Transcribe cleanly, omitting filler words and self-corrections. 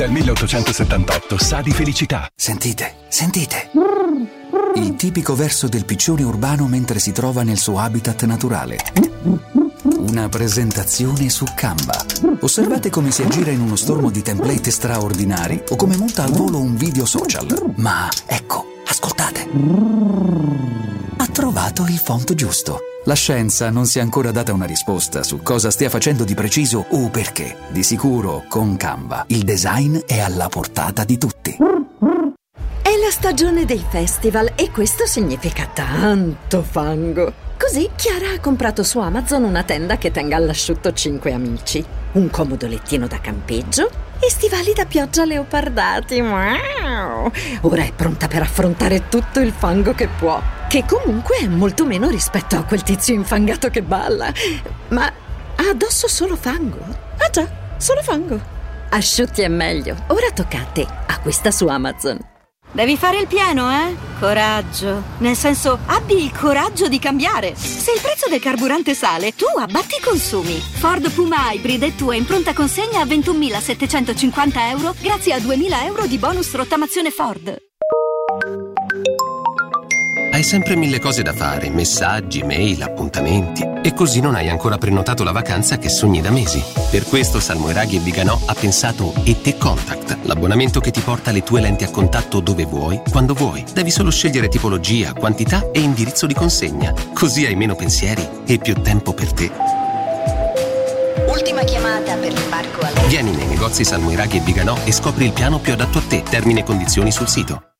Dal 1878 sa di felicità. Sentite. Il tipico verso del piccione urbano mentre si trova nel suo habitat naturale. Una presentazione su Canva. Osservate come si aggira in uno stormo di template straordinari o come monta al volo un video social. Ma ecco, ascoltate. Ha trovato il font giusto. La scienza non si è ancora data una risposta su cosa stia facendo di preciso o perché. Di sicuro, con Canva, il design è alla portata di tutti. È la stagione dei festival e questo significa tanto fango. Così Chiara ha comprato su Amazon una tenda che tenga all'asciutto 5 amici, un comodo lettino da campeggio e stivali da pioggia leopardati. Wow! Ora è pronta per affrontare tutto il fango che può, che comunque è molto meno rispetto a quel tizio infangato che balla. Ma ha addosso solo fango. Ah già, solo fango. Asciutti è meglio. Ora tocca a te. Acquista su Amazon. Devi fare il pieno, eh? Coraggio. Nel senso, abbi il coraggio di cambiare. Se il prezzo del carburante sale, tu abbatti i consumi. Ford Puma Hybrid è tua in pronta consegna a 21.750 euro grazie a 2.000 euro di bonus rottamazione Ford. Hai sempre mille cose da fare, messaggi, mail, appuntamenti. E così non hai ancora prenotato la vacanza che sogni da mesi. Per questo Salmoiraghi & Viganò ha pensato ET Contact, l'abbonamento che ti porta le tue lenti a contatto dove vuoi, quando vuoi. Devi solo scegliere tipologia, quantità e indirizzo di consegna. Così hai meno pensieri e più tempo per te. Ultima chiamata per l'imbarco al... Vieni nei negozi Salmoiraghi & Viganò e scopri il piano più adatto a te. Termini e condizioni sul sito.